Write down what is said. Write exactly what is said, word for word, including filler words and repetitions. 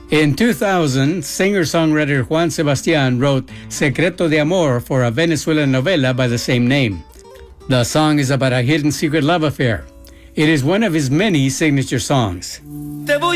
In two thousand, singer-songwriter Juan Sebastian wrote Secreto de Amor for a Venezuelan novela by the same name. The song is about a hidden secret love affair. It is one of his many signature songs.